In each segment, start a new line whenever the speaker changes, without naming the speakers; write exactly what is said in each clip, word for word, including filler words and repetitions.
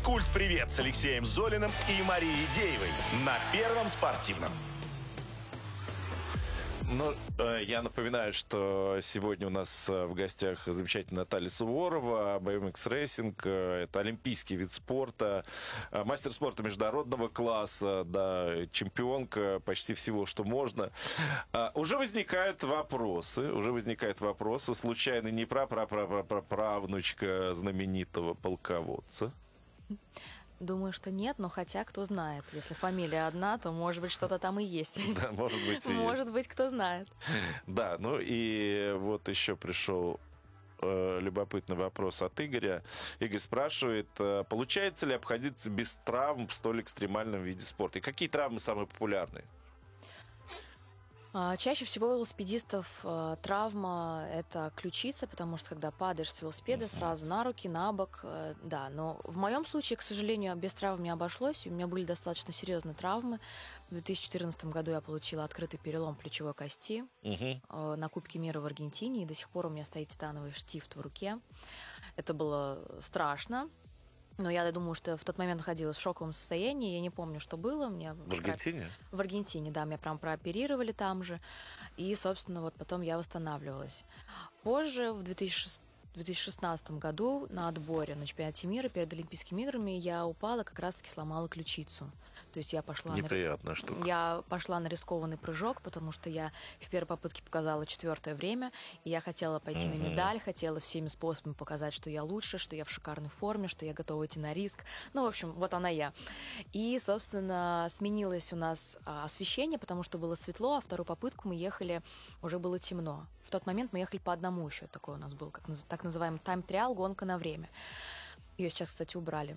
Физкульт-привет с Алексеем Золиным и Марией Деевой на Первом спортивном.
Ну, я напоминаю, что сегодня у нас в гостях замечательная Наталья Суворова, би эм икс Racing, это олимпийский вид спорта, мастер спорта международного класса, да, чемпионка почти всего, что можно. Уже возникают вопросы, уже возникают вопросы, случайно не пра-пра-пра-пра-правнучка знаменитого полководца?
Думаю, что нет, но хотя, кто знает. Если фамилия одна, то, может быть, что-то там и есть.
Да, может быть, и
Может
есть.
быть, кто знает.
Да, ну и вот еще пришел э, любопытный вопрос от Игоря. Игорь спрашивает, э, получается ли обходиться без травм в столь экстремальном виде спорта? И какие травмы самые популярные?
Чаще всего у велосипедистов э, травма – это ключица, потому что когда падаешь с велосипеда, uh-huh. сразу на руки, на бок, э, да. Но в моем случае, к сожалению, без травм не обошлось. У меня были достаточно серьезные травмы. В две тысячи четырнадцатом году я получила открытый перелом плечевой кости uh-huh. э, на Кубке мира в Аргентине, и до сих пор у меня стоит титановый штифт в руке. Это было страшно. Но я думаю, что в тот момент находилась в шоковом состоянии. Я не помню, что было. Меня
в Аргентине?
В Аргентине, да. Меня прям прооперировали там же. И, собственно, вот потом я восстанавливалась. Позже, в две тысячи шестнадцатом году на отборе на чемпионате мира перед Олимпийскими играми я упала, как раз-таки сломала ключицу. То есть я пошла,
Неприятная
на...
штука.
я пошла на рискованный прыжок, потому что я в первой попытке показала четвертое время, и я хотела пойти uh-huh. на медаль, хотела всеми способами показать, что я лучше, что я в шикарной форме, что я готова идти на риск. Ну, в общем, вот она я. И, собственно, сменилось у нас освещение, потому что было светло, а вторую попытку мы ехали, уже было темно. В тот момент мы ехали по одному еще, такой у нас был, как, так называемый тайм-триал, гонка на время. Ее сейчас, кстати, убрали.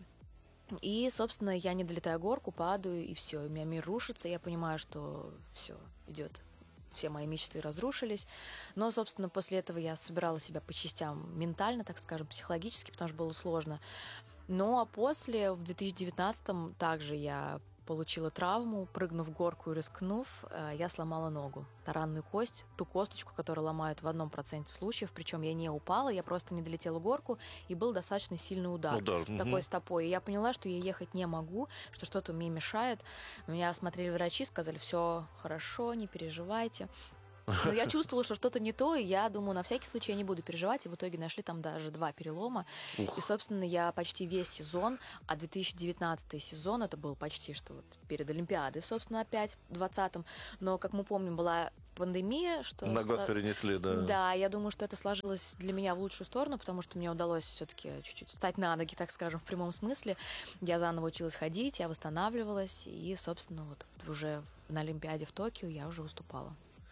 И, собственно, я не долетаю горку, падаю, и все, у меня мир рушится, я понимаю, что все, идет, все мои мечты разрушились. Но, собственно, после этого я собирала себя по частям ментально, так скажем, психологически, потому что было сложно. Ну, а после, в две тысячи девятнадцатом, также я получила травму, прыгнув в горку и рискнув, я сломала ногу, таранную кость, ту косточку, которую ломают в одном проценте случаев, причем я не упала, я просто не долетела горку, и был достаточно сильный удар, удар. такой угу. стопой. И я поняла, что я ехать не могу, что что-то мне мешает. Меня осмотрели врачи, сказали, все хорошо, не переживайте. Но я чувствовала, что что-то не то, и я думаю, на всякий случай я не буду переживать, и в итоге нашли там даже два перелома. Ух. И, собственно, я почти весь сезон, а две тысячи девятнадцатый сезон, это был почти что вот перед Олимпиадой, собственно, опять, в двадцатом, но, как мы помним, была пандемия, что...
На год перенесли, да.
Да, я думаю, что это сложилось для меня в лучшую сторону, потому что мне удалось все-таки чуть-чуть встать на ноги, так скажем, в прямом смысле. Я заново училась ходить, я восстанавливалась, и, собственно, вот уже на Олимпиаде в Токио я уже выступала.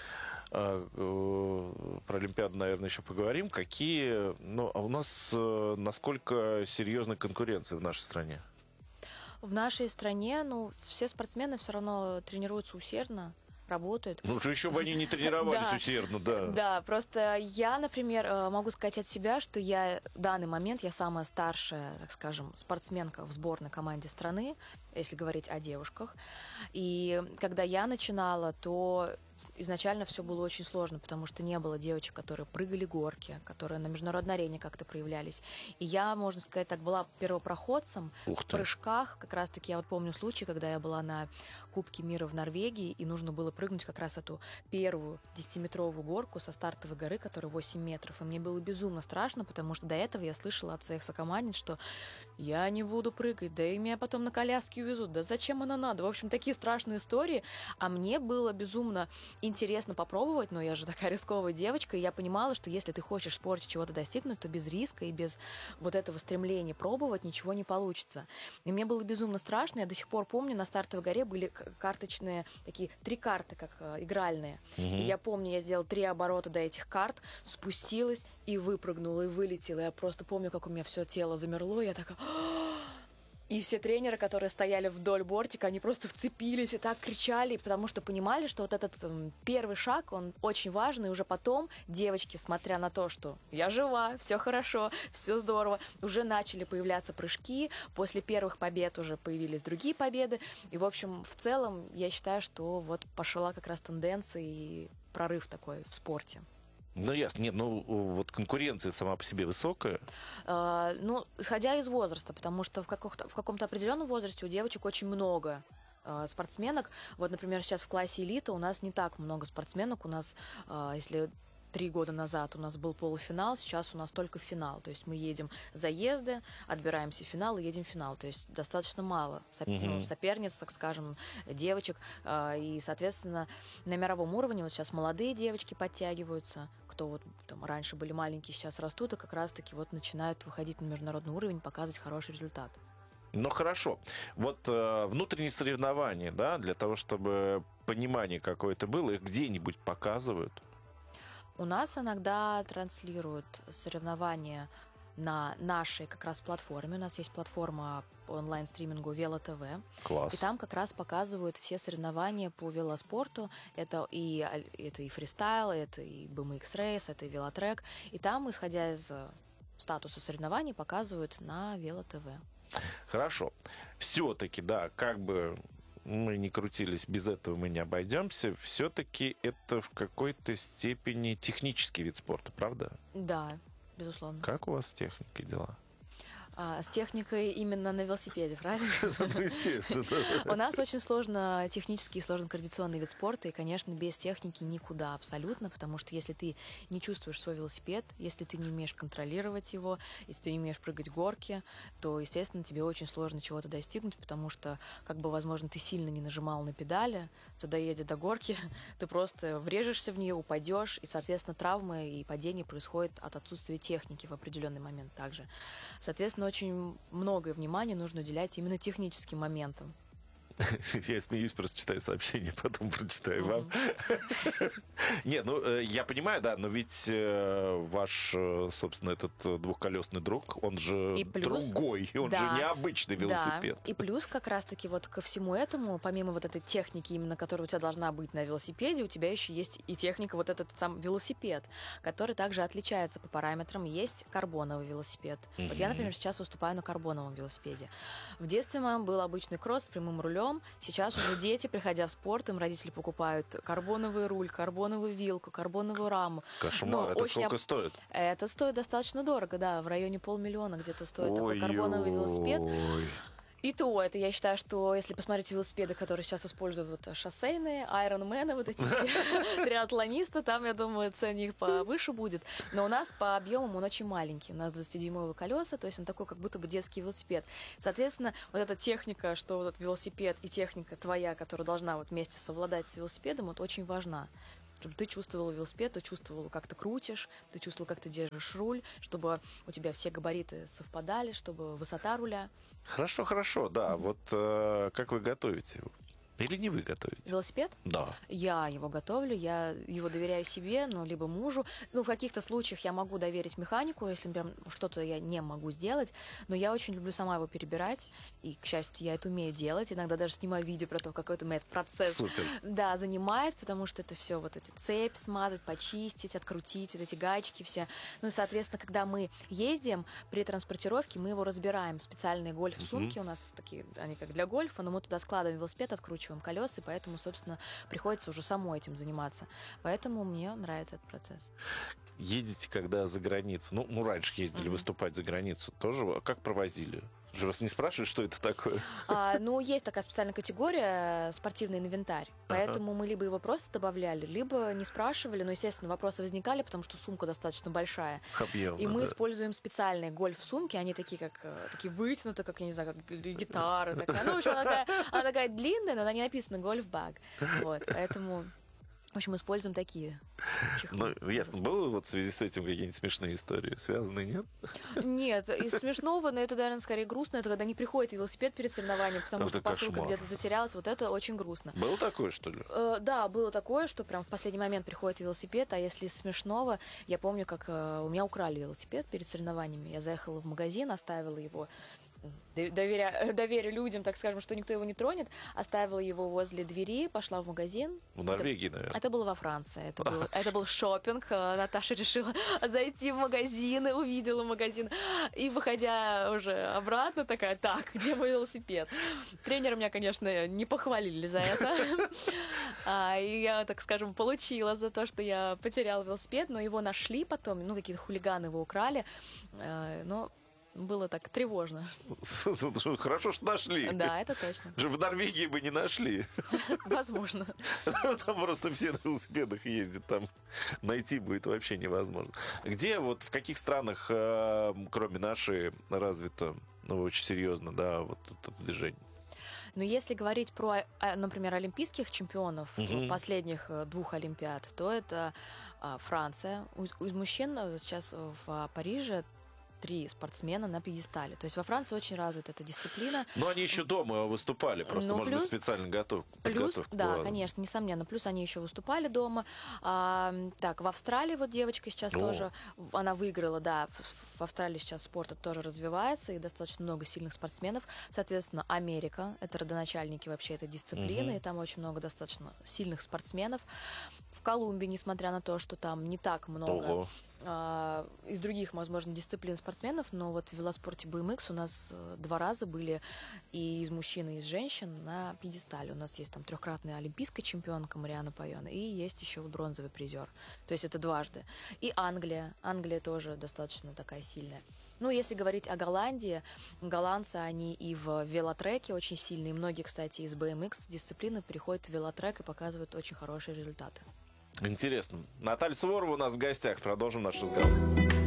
Про Олимпиаду, наверное, еще поговорим. Какие, ну, а у нас насколько серьезная конкуренция в нашей стране?
В нашей стране, ну, все спортсмены все равно тренируются усердно, работают.
Ну, что еще бы они не тренировались
да,
усердно, да.
Да, просто я, например, могу сказать от себя, что я в данный момент, я самая старшая, так скажем, спортсменка в сборной команде страны, если говорить о девушках. И когда я начинала, то изначально все было очень сложно, потому что не было девочек, которые прыгали горки, которые на международной арене как-то проявлялись. И я, можно сказать так, была первопроходцем в прыжках. Как раз-таки я вот помню случай, когда я была на Кубке мира в Норвегии, и нужно было прыгнуть как раз эту первую десятиметровую горку со стартовой горы, которая восемь метров. И мне было безумно страшно, потому что до этого я слышала от своих сокомандниц, что я не буду прыгать, да и меня потом на коляске увезут, да зачем оно надо? В общем, такие страшные истории. А мне было безумно интересно попробовать, но я же такая рисковая девочка, и я понимала, что если ты хочешь в спорте чего-то достигнуть, то без риска и без вот этого стремления пробовать ничего не получится. И мне было безумно страшно. Я до сих пор помню, на стартовой горе были карточные, такие три карты, как игральные. Угу. И я помню, я сделала три оборота до этих карт, спустилась и выпрыгнула, и вылетела. Я просто помню, как у меня все тело замерло, и я такая... И все тренеры, которые стояли вдоль бортика, они просто вцепились и так кричали, потому что понимали, что вот этот э, первый шаг, он очень важный. И уже потом девочки, смотря на то, что я жива, все хорошо, все здорово, уже начали появляться прыжки. После первых побед уже появились другие победы. И, в общем, в целом, я считаю, что вот пошла как раз тенденция и прорыв такой в спорте.
Ну, ясно. Нет, ну, вот конкуренция сама по себе высокая.
А, ну, исходя из возраста, потому что в, каком-то, в каком-то определенном возрасте у девочек очень много а, спортсменок. Вот, например, сейчас в классе элита у нас не так много спортсменок. У нас, а, если три года назад у нас был полуфинал, сейчас у нас только финал. То есть мы едем заезды, отбираемся в финал и едем в финал. То есть достаточно мало соп-
Мгм.
ну, соперниц, так скажем, девочек. А, И, соответственно, на мировом уровне вот сейчас молодые девочки подтягиваются, кто вот там раньше были маленькие, сейчас растут, и как раз-таки вот начинают выходить на международный уровень, показывать хороший результат.
Ну, хорошо. Вот э, внутренние соревнования, да, для того, чтобы понимание какое-то было, их где-нибудь показывают?
У нас иногда транслируют соревнования на нашей как раз платформе. У нас есть платформа по онлайн-стримингу Вело ТВ.
Класс.
И там как раз показывают все соревнования по велоспорту. Это и, аль- это и фристайл, это и би эм икс рейс, это и велотрек. И там, исходя из э, статуса соревнований, показывают на Вело ТВ.
Хорошо. Все-таки, да, как бы мы не крутились, без этого мы не обойдемся. Все-таки это в какой-то степени технический вид спорта, правда?
Да, безусловно.
Как у вас с техникой дела?
А, с техникой именно на велосипеде, правильно?
Ну, естественно.
У нас очень сложно технический и сложно координационный вид спорта, и, конечно, без техники никуда абсолютно, потому что если ты не чувствуешь свой велосипед, если ты не умеешь контролировать его, если ты не умеешь прыгать горки, то, естественно, тебе очень сложно чего-то достигнуть, потому что, как бы, возможно, ты сильно не нажимал на педали, то доедя до горки, ты просто врежешься в нее, упадешь, и, соответственно, травмы и падения происходят от отсутствия техники в определенный момент также. Соответственно, очень многое внимание нужно уделять именно техническим моментам.
Я смеюсь, просто читаю сообщение, потом прочитаю вам. Нет, ну, э, я понимаю, да, но ведь э, ваш, э, собственно, этот э, двухколесный друг, он же
И плюс-
другой, он
да,
же необычный велосипед.
Да. И плюс как раз-таки вот ко всему этому, помимо вот этой техники, именно которая у тебя должна быть на велосипеде, у тебя еще есть и техника, вот этот сам велосипед, который также отличается по параметрам. Есть карбоновый велосипед. Вот я, например, сейчас выступаю на карбоновом велосипеде. В детстве моем был обычный кросс с прямым рулем. Сейчас уже дети, приходя в спорт, им родители покупают карбоновый руль, карбоновую вилку, карбоновую раму.
Кошмар,
Ну,
это
очень
сколько
об-
стоит?
Это стоит достаточно дорого, да, в районе полмиллиона где-то стоит такой карбоновый велосипед.
Ой-ой.
И то, это я считаю, что если посмотреть велосипеды, которые сейчас используют вот шоссейные, айронмены, вот эти все триатлонисты, там, я думаю, ценник повыше будет. Но у нас по объемам он очень маленький. У нас двадцатидюймовые колеса, то есть он такой, как будто бы детский велосипед. Соответственно, вот эта техника, что вот велосипед и техника твоя, которая должна вот вместе совладать с велосипедом, вот очень важна. Чтобы ты чувствовал велосипед, ты чувствовал, как ты крутишь, ты чувствовал, как ты держишь руль, чтобы у тебя все габариты совпадали, чтобы высота руля.
Хорошо, хорошо, да. Вот э, как вы готовите его? Или не вы готовите?
Велосипед?
Да.
Я его готовлю, я его доверяю себе, ну, либо мужу. Ну, в каких-то случаях я могу доверить механику, если прям что-то я не могу сделать, но я очень люблю сама его перебирать, и, к счастью, я это умею делать. Иногда даже снимаю видео про то, какой это меня этот процесс
Супер.
да, занимает, потому что это все вот эти цепь смазать, почистить, открутить, вот эти гаечки все. Ну и, соответственно, когда мы ездим, при транспортировке мы его разбираем. Специальные гольф-сумки у нас такие, они как для гольфа, но мы туда складываем велосипед, откручиваем колеса, и поэтому, собственно, приходится уже самой этим заниматься. Поэтому мне нравится этот процесс.
Едете, когда за границу, ну, ну раньше ездили выступать за границу, тоже а как провозили? Же вас не спрашивают, что это такое?
А, ну, есть такая специальная категория спортивный инвентарь, поэтому мы либо его просто добавляли, либо не спрашивали, но, естественно, вопросы возникали, потому что сумка достаточно большая.
Объемно,
И мы
да.
используем специальные гольф-сумки, они такие, как э, такие вытянутые, как, я не знаю, как гитара такая. Ну, в общем, она такая, она такая длинная, но на ней написано гольф-баг. Вот, поэтому... В общем, используем такие чехлы.
Ну, ясно, было вот в связи с этим какие-нибудь смешные истории связанные, нет?
Нет, из смешного, но это, наверное, скорее грустно. Это когда не приходит велосипед перед соревнованием, потому
Это
что посылка
кошмар.
где-то затерялась. Вот это очень грустно.
Было такое, что ли?
Э, да, было такое, что прям в последний момент приходит велосипед, а если из смешного, я помню, как э, у меня украли велосипед перед соревнованиями. Я заехала в магазин, оставила его доверя, доверя людям, так скажем, что никто его не тронет, оставила его возле двери, пошла в магазин.
В Норвегии, наверное.
Это было во Франции. Это был, это был шопинг. Наташа решила зайти в магазин, и увидела магазин. И, выходя уже обратно, такая: так, где мой велосипед? Тренеры меня, конечно, не похвалили за это. А, и я, так скажем, получила за то, что я потеряла велосипед, но его нашли потом. Ну, какие-то хулиганы его украли. А, но было так тревожно.
Хорошо, что нашли.
Да, это точно.
В Норвегии бы не нашли.
Возможно.
Там просто все на велосипедах ездят, там найти будет вообще невозможно. Где, вот в каких странах, э, кроме нашей, развито, ну, очень серьезно, да, вот это движение?
Но если говорить про, например, олимпийских чемпионов
Мгм.
последних э, двух Олимпиад, то это а, Франция. У, у мужчин э, сейчас в Париже три спортсмена на пьедестале. То есть во Франции очень развита эта дисциплина.
Но они еще дома выступали, просто,
Ну,
может быть,
плюс-
специально готов.
Плюс,
подготовка
да,
была.
конечно, несомненно. Плюс они еще выступали дома. А, так, в Австралии вот девочка сейчас
О.
тоже, в- она выиграла, да, в, в Австралии сейчас спорт тоже развивается, и достаточно много сильных спортсменов. Соответственно, Америка — это родоначальники вообще этой дисциплины,
Мгм.
и там очень много достаточно сильных спортсменов. В Колумбии, несмотря на то, что там не так много
Ого.
а, из других, возможно, дисциплин спортсменов, но вот в велоспорте би эм икс у нас э, два раза были и из мужчин, и из женщин на пьедестале. У нас есть там трехкратная олимпийская чемпионка Мариана Пайона, и есть еще вот бронзовый призер. То есть это дважды. И Англия. Англия тоже достаточно такая сильная. Ну, если говорить о Голландии, голландцы, они и в велотреке очень сильные. Многие, кстати, из би эм икс дисциплины приходят в велотрек и показывают очень хорошие результаты.
Интересно. Наталья Суворова у нас в гостях. Продолжим наш разговор.